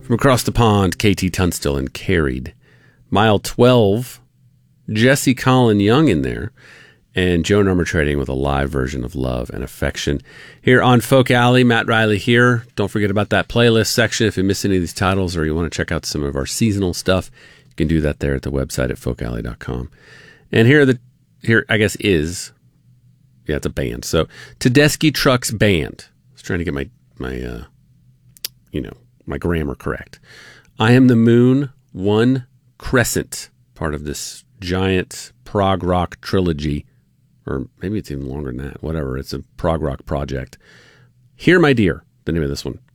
From across the pond, KT Tunstall and Carried. Mile 12, Jesse Colin Young in there. And Joan Armatrading with a live version of Love and Affection. Here on Folk Alley, Matt Riley here. Don't forget about that playlist section. If you miss any of these titles or you want to check out some of our seasonal stuff, you can do that there at the website at folkalley.com. And here I guess it's a band. So Tedeschi Trucks Band. I was trying to get my grammar correct. I Am the Moon, One Crescent, part of this giant prog rock trilogy. Or maybe it's even longer than that. Whatever. It's a prog rock project. Hear My Dear, the name of this one.